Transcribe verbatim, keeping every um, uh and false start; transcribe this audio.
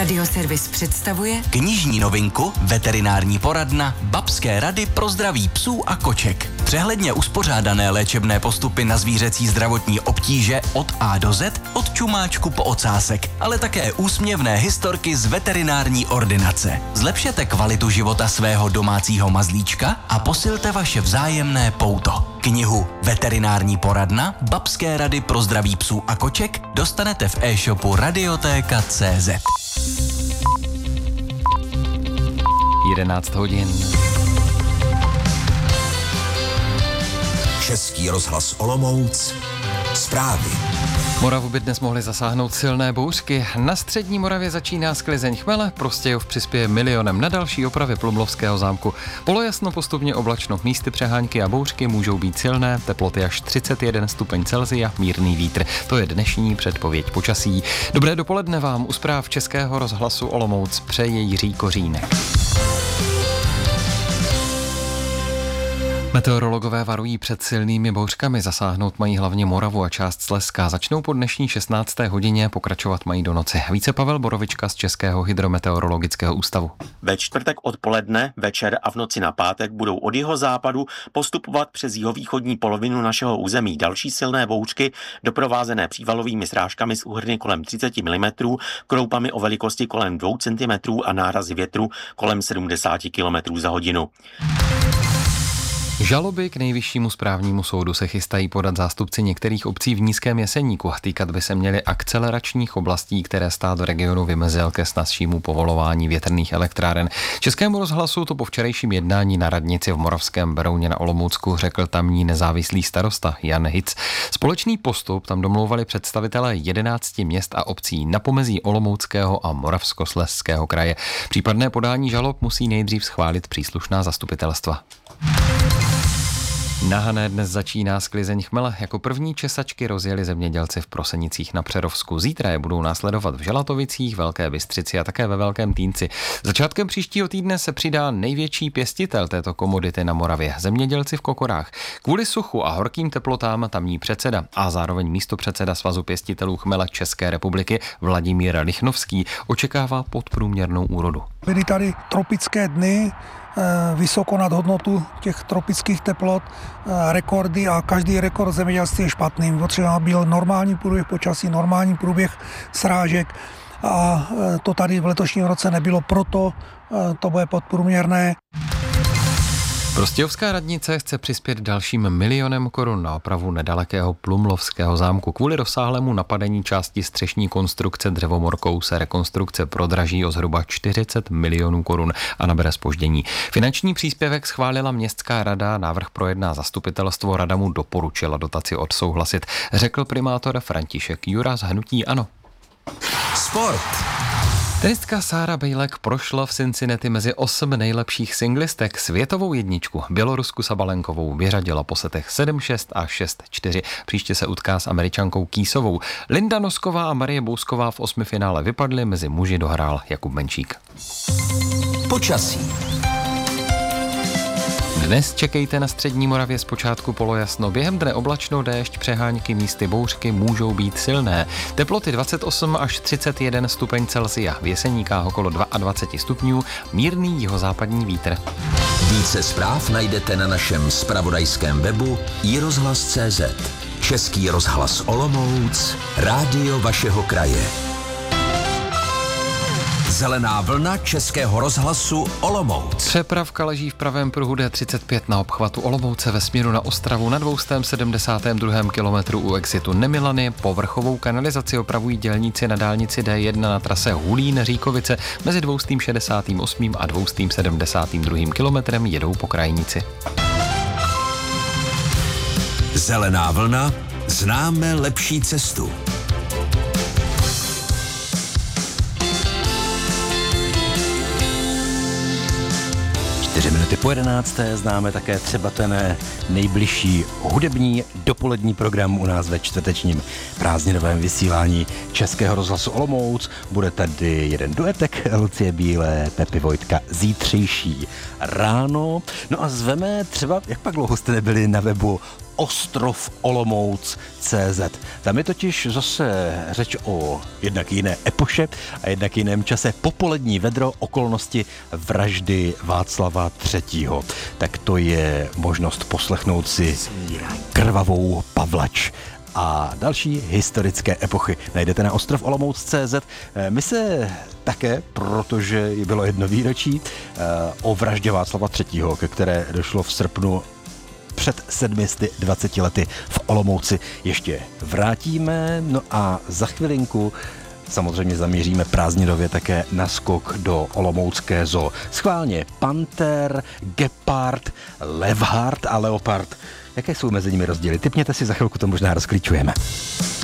Radioservis představuje knižní novinku Veterinární poradna Babské rady pro zdraví psů a koček. Přehledně uspořádané léčebné postupy na zvířecí zdravotní obtíže od A do Z, od čumáčku po ocásek, ale také úsměvné historky z veterinární ordinace. Zlepšete kvalitu života svého domácího mazlíčka a posilte vaše vzájemné pouto. Knihu Veterinární poradna Babské rady pro zdraví psů a koček dostanete v e-shopu Radiotéka tečka cé zet. jedenáct hodin. Český rozhlas Olomouc. Zprávy. Moravu by dnes mohly zasáhnout silné bouřky. Na střední Moravě začíná sklizeň chmele, Prostějov přispěje milionem na další opravy Plumlovského zámku. Polojasno, postupně oblačno, místy přehánky a bouřky můžou být silné, teploty až třicet jeden stupeň Celsia, mírný vítr. To je dnešní předpověď počasí. Dobré dopoledne vám u zpráv Českého rozhlasu Olomouc přeje Jiří Kořínek. Meteorologové varují před silnými bouřkami, zasáhnout mají hlavně Moravu a část Slezska. Začnou po dnešní šestnácté hodině, pokračovat mají do noci. Více Pavel Borovička z Českého hydrometeorologického ústavu. Ve čtvrtek odpoledne, večer a v noci na pátek budou od jihozápadu postupovat přes jihovýchodní polovinu našeho území další silné bouřky, doprovázené přívalovými srážkami s úhrny kolem třicet milimetrů, kroupami o velikosti kolem dvou centimetrů a nárazy větru kolem sedmdesát kilometrů za hodinu. Žaloby k Nejvyššímu správnímu soudu se chystají podat zástupci některých obcí v Nízkém Jeseníku. Týkat by se měly akceleračních oblastí, které stát do regionu vymezil ke snazšímu povolování větrných elektráren. Českému rozhlasu to po včerejším jednání na radnici v Moravském Berouně na Olomoucku řekl tamní nezávislý starosta Jan Hic. Společný postup tam domlouvali představitelé jedenácti měst a obcí na pomezí Olomouckého a Moravskoslezského kraje. Případné podání žalob musí nejdřív schválit příslušná zastupitelstva. Na Hané dnes začíná sklizeň chmele. Jako první česačky rozjeli zemědělci v Prosenicích na Přerovsku. Zítra je budou následovat v Želatovicích, Velké Bystřici a také ve Velkém Týnci. Začátkem příštího týdne se přidá největší pěstitel této komodity na Moravě, zemědělci v Kokorách. Kvůli suchu a horkým teplotám tamní předseda a zároveň místopředseda Svazu pěstitelů chmele České republiky Vladimír Lichnovský očekává podprůměrnou úrodu. Byly tady tropické dny, vysoko nad hodnotu těch tropických teplot, rekordy a každý rekord zemědělství je špatný. Potřeba byl normální průběh počasí, normální průběh srážek a to tady v letošním roce nebylo, proto to bude podprůměrné. Prostějovská radnice chce přispět dalším milionem korun na opravu nedalekého Plumlovského zámku. Kvůli rozsáhlému napadení části střešní konstrukce dřevomorkou se rekonstrukce prodraží o zhruba čtyřicet milionů korun a nabere zpoždění. Finanční příspěvek schválila městská rada, návrh projedná zastupitelstvo, rada mu doporučila dotaci odsouhlasit, řekl primátor František Jura z hnutí ANO. Sport. Tenistka Sára Bejlek prošla v Cincinnati mezi osm nejlepších singlistek. Světovou jedničku Bělorusku Sabalenkovou vyřadila po setech sedm šest a šest čtyři. Příště se utká s Američankou Kýsovou. Linda Nosková a Marie Bousková v osmifinále vypadly, mezi muži dohrál Jakub Menčík. Počasí. Dnes čekejte na střední Moravě zpočátku polojasno. Během dne oblačno, déšť, přehánky, místy bouřky můžou být silné. Teploty dvacet osm až třicet jeden stupeň Celsia. V Jeseníkách okolo dvacet dva stupňů, mírný jihozápadní vítr. Více zpráv najdete na našem zpravodajském webu i rozhlas tečka cé zet. Český rozhlas Olomouc, rádio vašeho kraje. Zelená vlna Českého rozhlasu Olomouc. Přepravka leží v pravém pruhu D třicet pět na obchvatu Olomouce ve směru na Ostravu na dvě stě sedmdesát dva kilometru u exitu Nemilany. Povrchovou kanalizaci opravují dělníci na dálnici D jedna na trase Hulín-Říkovice. Mezi dvě stě šedesát osm a dvě stě sedmdesát dva kilometrem jedou po krajnici. Zelená vlna, známe lepší cestu. Čtyři minuty po jedenácté známe také třeba ten nejbližší hudební dopolední program u nás ve čtvrtečním prázdninovém vysílání Českého rozhlasu Olomouc. Bude tady jeden duetek Lucie Bílé, Pepi Vojtka, Zítřejší ráno. No a zveme třeba, jak pak dlouho jste nebyli na webu Ostrov Olomouc tečka cé zet. Tam je totiž zase řeč o jednak jiné epoše a jednak jiném čase. Popolední vedro, okolnosti vraždy Václava třetího. Tak to je možnost poslechnout si krvavou Pavlač a další historické epochy najdete na ostrov Olomouc tečka cé zet. My se také, protože bylo jedno výročí o vraždě Václava třetího, ke které došlo v srpnu před sedmi sty dvaceti lety v Olomouci, ještě vrátíme. No a za chvilinku samozřejmě zamíříme prázdninově také na skok do olomoucké zoo. Schválně panter, gepard, levhard a leopard. Jaké jsou mezi nimi rozdíly? Tipněte si, za chvilku to možná rozklíčujeme.